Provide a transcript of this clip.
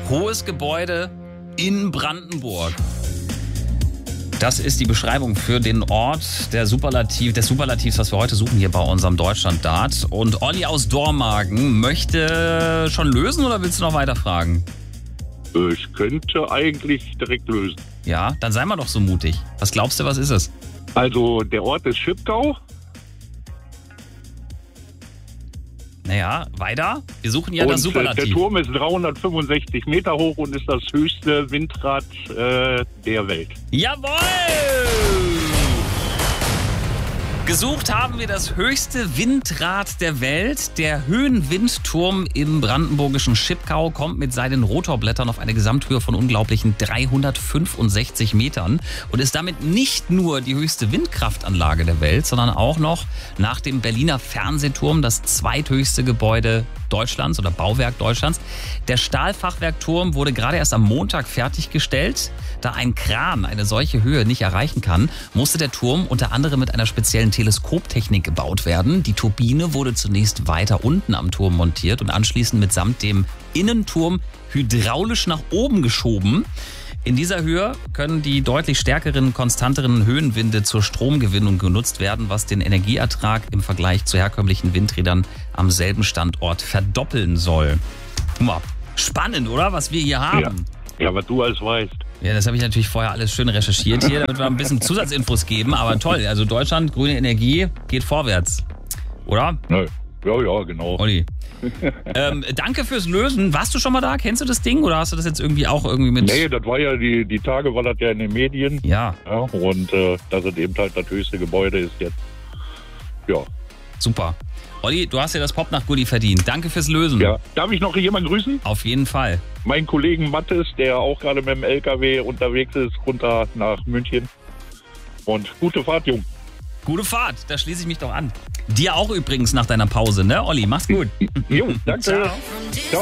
hohes Gebäude in Brandenburg. Das ist die Beschreibung für den Ort des Superlativs, was wir heute suchen hier bei unserem Deutschland-Dart. Und Olli aus Dormagen möchte schon lösen oder willst du noch weiter fragen? Ich könnte eigentlich direkt lösen. Ja, dann sei mal doch so mutig. Was glaubst du, was ist es? Also der Ort ist Schipkau. Naja, weiter. Wir suchen ja das Superlativ. Der Turm ist 365 Meter hoch und ist das höchste Windrad der Welt. Jawohl! Gesucht haben wir das höchste Windrad der Welt. Der Höhenwindturm im brandenburgischen Schipkau kommt mit seinen Rotorblättern auf eine Gesamthöhe von unglaublichen 365 Metern und ist damit nicht nur die höchste Windkraftanlage der Welt, sondern auch noch nach dem Berliner Fernsehturm das zweithöchste Gebäude Deutschlands oder Bauwerk Deutschlands. Der Stahlfachwerkturm wurde gerade erst am Montag fertiggestellt. Da ein Kran eine solche Höhe nicht erreichen kann, musste der Turm unter anderem mit einer speziellen Teleskoptechnik gebaut werden. Die Turbine wurde zunächst weiter unten am Turm montiert und anschließend mitsamt dem Innenturm hydraulisch nach oben geschoben. In dieser Höhe können die deutlich stärkeren, konstanteren Höhenwinde zur Stromgewinnung genutzt werden, was den Energieertrag im Vergleich zu herkömmlichen Windrädern am selben Standort verdoppeln soll. Guck mal, spannend, oder? Was wir hier haben. Ja, was du alles weißt. Ja, das habe ich natürlich vorher alles schön recherchiert hier, damit wir ein bisschen Zusatzinfos geben. Aber toll, also Deutschland, grüne Energie, geht vorwärts. Oder? Ja, genau. Olli. Danke fürs Lösen. Warst du schon mal da? Kennst du das Ding? Oder hast du das jetzt irgendwie auch irgendwie mit... Nee, das war ja die Tage, war das ja in den Medien. Ja. Und dass es eben halt das höchste Gebäude ist jetzt. Ja. Super. Olli, du hast ja das Popnacht-Goodie verdient. Danke fürs Lösen. Ja. Darf ich noch jemanden grüßen? Auf jeden Fall. Meinen Kollegen Mattes, der auch gerade mit dem LKW unterwegs ist, runter nach München. Und gute Fahrt, Jung. Gute Fahrt, da schließe ich mich doch an. Dir auch übrigens nach deiner Pause, ne, Olli? Mach's gut. Jo, danke. Ciao. Ciao.